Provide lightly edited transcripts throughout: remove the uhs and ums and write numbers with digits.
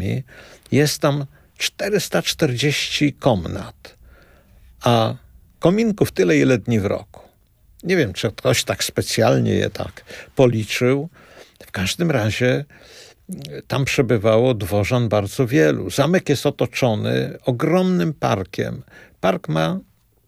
zamkami. Jest tam 440 komnat, a kominków tyle, ile dni w roku. Nie wiem, czy ktoś tak specjalnie je tak policzył. W każdym razie tam przebywało dworzan bardzo wielu. Zamek jest otoczony ogromnym parkiem. Park ma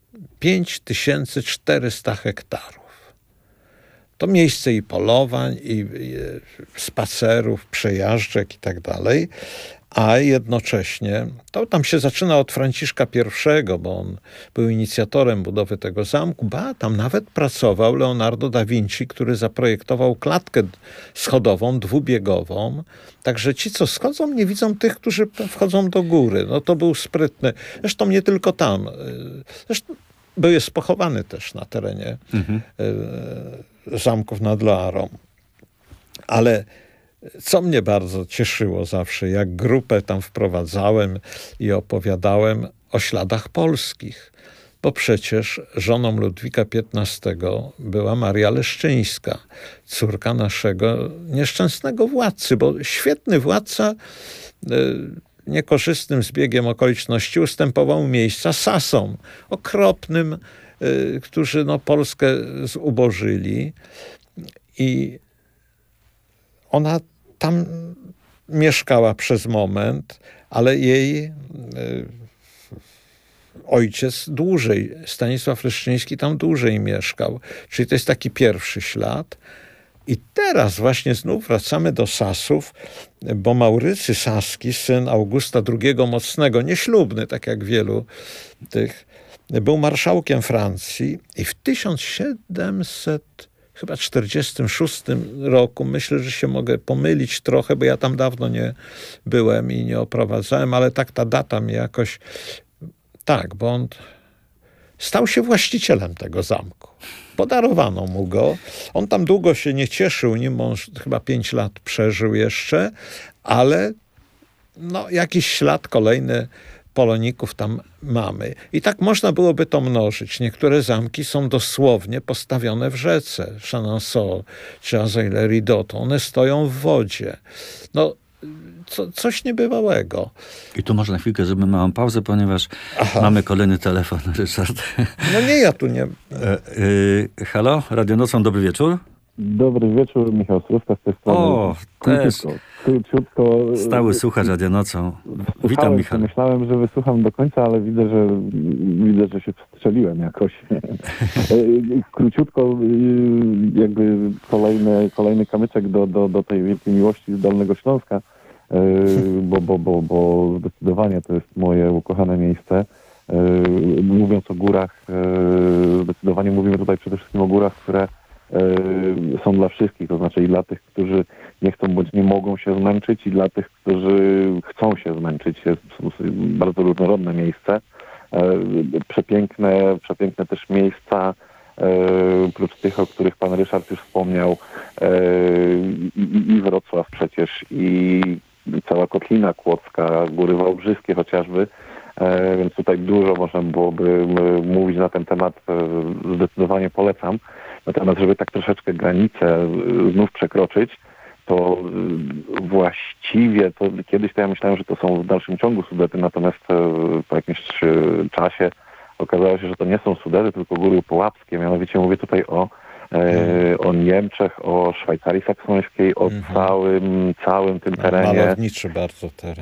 5400 hektarów. To miejsce i polowań, i spacerów, przejażdżek i tak dalej. A jednocześnie, to tam się zaczyna od Franciszka I, bo on był inicjatorem budowy tego zamku, tam nawet pracował Leonardo da Vinci, który zaprojektował klatkę schodową, dwubiegową. Także ci, co schodzą, nie widzą tych, którzy wchodzą do góry. No to był sprytny. Zresztą nie tylko tam. Zresztą jest pochowany też na terenie zamków nad Loarą. Ale co mnie bardzo cieszyło zawsze, jak grupę tam wprowadzałem i opowiadałem o śladach polskich, bo przecież żoną Ludwika XV była Maria Leszczyńska, córka naszego nieszczęsnego władcy, bo świetny władca niekorzystnym zbiegiem okoliczności ustępował miejsca Sasom, okropnym, którzy Polskę zubożyli. I ona tam mieszkała przez moment, ale jej ojciec dłużej, Stanisław Leszczyński tam dłużej mieszkał. Czyli to jest taki pierwszy ślad. I teraz właśnie znów wracamy do Sasów, bo Maurycy Saski, syn Augusta II Mocnego, nieślubny, tak jak wielu tych, był marszałkiem Francji i w 1746 roku, myślę, że się mogę pomylić trochę, bo ja tam dawno nie byłem i nie oprowadzałem, ale tak ta data mi jakoś... Tak, bo on stał się właścicielem tego zamku. Podarowano mu go. On tam długo się nie cieszył, nim on chyba 5 lat przeżył jeszcze, ale jakiś ślad kolejny Poloników tam mamy. I tak można byłoby to mnożyć. Niektóre zamki są dosłownie postawione w rzece. Chenonceau czy Azay-le-Rideau. One stoją w wodzie. Coś niebywałego. I tu może na chwilkę zrobimy małą pauzę, ponieważ mamy kolejny telefon, Ryszard. Nie, ja tu nie... Halo? Radio Nocą, dobry wieczór. Dobry wieczór, Michał Srówka z tej strony. O, też. Króciutko. Stały słuchacz Radio Nocą. Witam, Michał. Myślałem, że wysłucham do końca, ale widzę, że się wstrzeliłem jakoś. Króciutko, jakby kolejny kamyczek do tej wielkiej miłości z Dolnego Śląska, bo zdecydowanie to jest moje ukochane miejsce. Mówiąc o górach, zdecydowanie mówimy tutaj przede wszystkim o górach, które są dla wszystkich, to znaczy i dla tych, którzy nie chcą bądź nie mogą się zmęczyć, i dla tych, którzy chcą się zmęczyć. Jest bardzo różnorodne miejsce. Przepiękne też miejsca, prócz tych, o których pan Ryszard już wspomniał, i Wrocław przecież, i cała Kotlina Kłodzka, Góry Wałbrzyskie chociażby. Więc tutaj dużo można byłoby mówić na ten temat. Zdecydowanie polecam. Natomiast, żeby tak troszeczkę granicę znów przekroczyć, to właściwie kiedyś ja myślałem, że to są w dalszym ciągu Sudety, natomiast po jakimś czasie okazało się, że to nie są Sudety, tylko Góry Połapskie. Mianowicie mówię tutaj o Niemczech, o Szwajcarii Saksońskiej, o całym tym terenie. Malowniczy bardzo teren.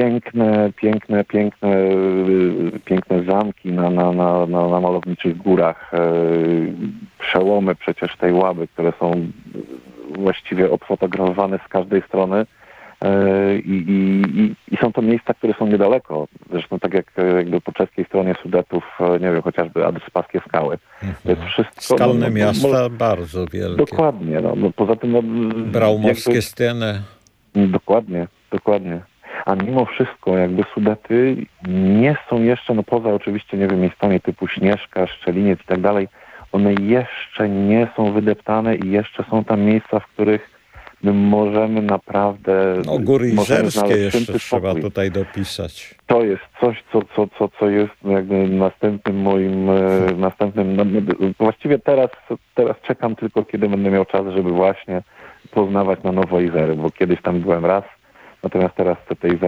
Piękne zamki na malowniczych górach. Przełomy przecież tej Łaby, które są właściwie odfotografowane z każdej strony. I są to miejsca, które są niedaleko. Zresztą tak jak jakby po czeskiej stronie Sudetów, nie wiem, chociażby Adrspaskie Skały. To jest wszystko... Skalne miasta bardzo wielkie. Dokładnie. Poza tym... Braumovskie Steny. Dokładnie. A mimo wszystko jakby Sudety nie są jeszcze, poza oczywiście, nie wiem, miejscami typu Śnieżka, Szczeliniec i tak dalej, one jeszcze nie są wydeptane i jeszcze są tam miejsca, w których my możemy naprawdę... Góry Izerskie jeszcze trzeba tutaj dopisać. To jest coś, co jest jakby właściwie teraz czekam tylko, kiedy będę miał czas, żeby właśnie poznawać na nowo Izery, bo kiedyś tam byłem raz, natomiast teraz te Izery